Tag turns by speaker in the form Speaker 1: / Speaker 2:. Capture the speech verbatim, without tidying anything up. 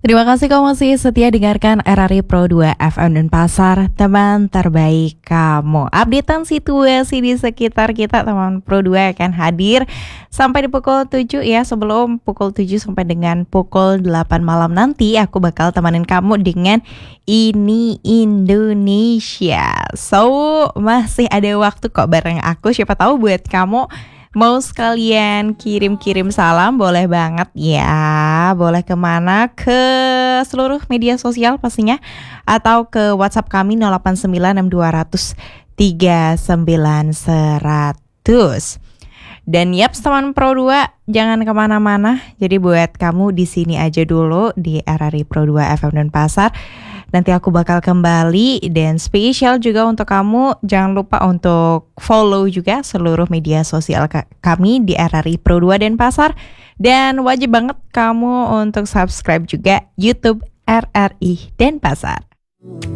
Speaker 1: Terima kasih kamu masih setia dengarkan R R I Pro dua F M Denpasar, teman terbaik kamu. Updatean situasi di sekitar kita teman Pro dua akan hadir sampai di pukul tujuh ya. Sebelum pukul tujuh sampai dengan pukul delapan malam nanti aku bakal temanin kamu dengan Ini Indonesia. So, masih ada waktu kok bareng aku. Siapa tahu buat kamu mau sekalian kirim-kirim salam, boleh banget ya. Boleh kemana? Ke seluruh media sosial pastinya, atau ke WhatsApp kami nol delapan sembilan enam dua nol nol tiga sembilan satu nol nol. Dan yap, teman Pro dua, jangan kemana-mana. Jadi buat kamu di sini aja dulu di R R I Pro dua F M Denpasar. Nanti aku bakal kembali, dan spesial juga untuk kamu, jangan lupa untuk follow juga seluruh media sosial ka- kami di R R I Pro dua Denpasar. Dan wajib banget kamu untuk subscribe juga YouTube R R I Denpasar.